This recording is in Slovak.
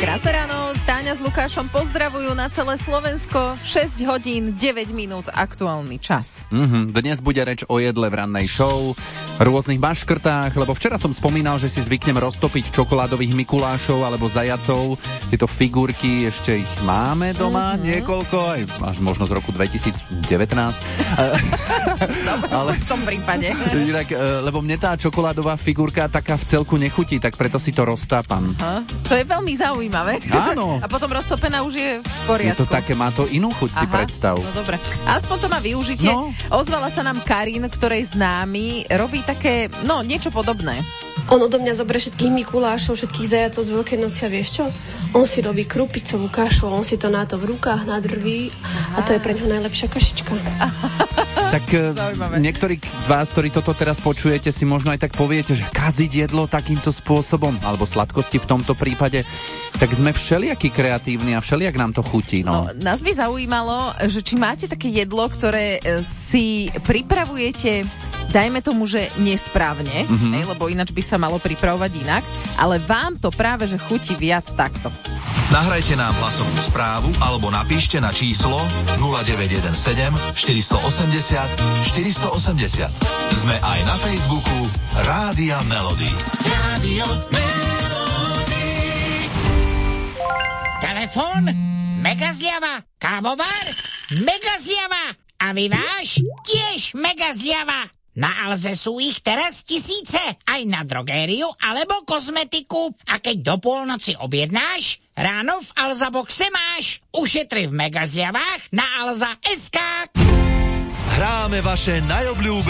Krásne ráno, Táňa s Lukášom pozdravujú na celé Slovensko. 6 hodín, 9 minút aktuálny čas. Dnes bude reč o jedle v rannej show, rôznych baškrtách, lebo včera som spomínal, že si zvyknem roztopiť čokoládových Mikulášov alebo zajacov. Tieto figurky, ešte ich máme doma niekoľko, aj až možno z roku 2019. Ale v tom prípade. Inak, lebo mne tá čokoládová figurka taká v celku nechutí, tak preto si to roztápam. To je veľmi zaujímavé. Áno. A potom roztopená už je v poriadku. Je to také, má to inú chuť, si predstav. No dobre. Aspoň to má využitie. No. Ozvala sa nám Karin, ktorej známy robí také, niečo podobné. On odo mňa zoberie všetkých Mikulášov, všetkých zajacov z Veľkej noci a vieš čo? On si robí krupicovú kašu, on si to na to v rukách nadrví a to je pre ňoho najlepšia kašička. Tak niektorí z vás, ktorí toto teraz počujete, si možno aj tak poviete, že kaziť jedlo takýmto spôsobom, alebo sladkosti v tomto prípade, tak sme všelijakí kreatívni a všelijak nám to chutí. No, nás by zaujímalo, že či máte také jedlo, ktoré si pripravujete, dajme tomu, že nesprávne, lebo ináč by sa malo pripravovať inak, ale vám to práve, že chutí viac takto. Nahrajte nám hlasovú správu alebo napíšte na číslo 0917 480 480. Sme aj na Facebooku Rádia Melody. Rádio Melody. Telefón, mega zľava, kávovar, mega zľava a vyváž tiež mega zľava. Na Alze sú ich teraz tisíce, aj na drogériu alebo kozmetiku. A keď do polnoci objednáš, ráno v Alza boxe máš. Ušetri v mega zľavách na Alza.sk. Hráme vaše najobľúbenejšie